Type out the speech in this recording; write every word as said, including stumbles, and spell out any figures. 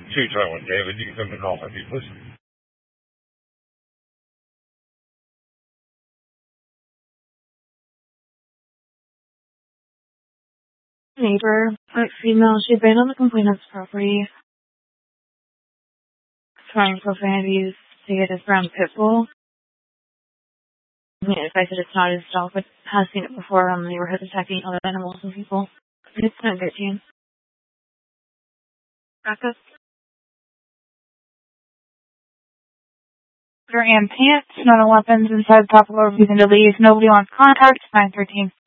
two two one, David. You can come to call if you please. Neighbor, a female, she abandoned the complainant's property, throwing profanities to get his brown pit bull. I mean, if I said it's not his dog, but has seen it before around the neighborhood attacking other animals and people. It's not thirteen. Backup. Wearing pants, no weapons inside the top floor, refusing to leave. Nobody wants contact. nine thirteen.